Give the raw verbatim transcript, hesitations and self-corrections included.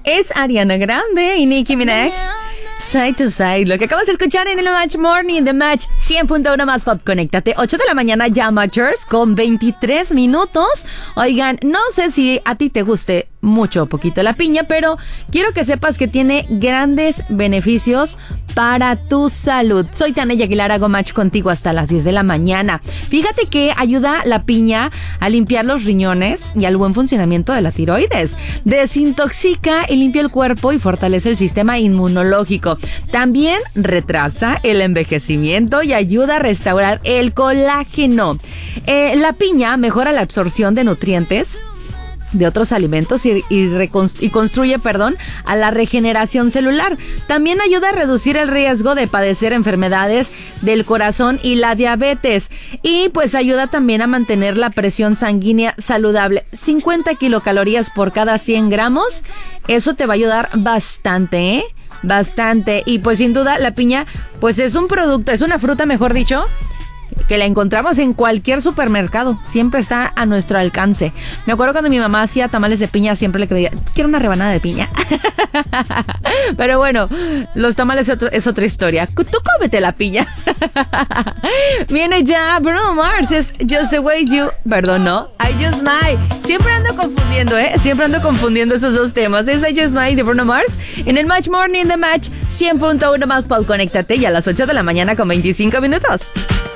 es Ariana Grande y Nicki Minaj. Side to Side, lo que acabas de escuchar en el Match Morning, The Match cien punto uno más Pop. Conéctate, ocho de la mañana ya, Matchers, con veintitrés minutos. Oigan, no sé si a ti te guste mucho o poquito la piña, pero quiero que sepas que tiene grandes beneficios para tu salud. Soy Tania Aguilar, hago match contigo hasta las diez de la mañana. Fíjate que ayuda la piña a limpiar los riñones y al buen funcionamiento de la tiroides. Desintoxica y limpia el cuerpo y fortalece el sistema inmunológico. También retrasa el envejecimiento y ayuda a restaurar el colágeno. Eh, la piña mejora la absorción de nutrientes de otros alimentos y, y, reconstru- y construye, perdón, a la regeneración celular. También ayuda a reducir el riesgo de padecer enfermedades del corazón y la diabetes. Y pues ayuda también a mantener la presión sanguínea saludable. cincuenta kilocalorías por cada cien gramos. Eso te va a ayudar bastante, ¿eh? Bastante. Y pues sin duda la piña pues es un producto, es una fruta, mejor dicho, que la encontramos en cualquier supermercado. Siempre está a nuestro alcance. Me acuerdo cuando mi mamá hacía tamales de piña, siempre le pedía, quiero una rebanada de piña. Pero bueno, los tamales es, otro, es otra historia. Tú cómete la piña. Viene ya Bruno Mars, es Just the Way You... Perdón, no, I Just Might. Siempre ando confundiendo, ¿eh? Siempre ando confundiendo esos dos temas. Es I Just Might de Bruno Mars en el Match Morning, The Match cien punto uno más Pop. Conéctate y a las ocho de la mañana con veinticinco minutos.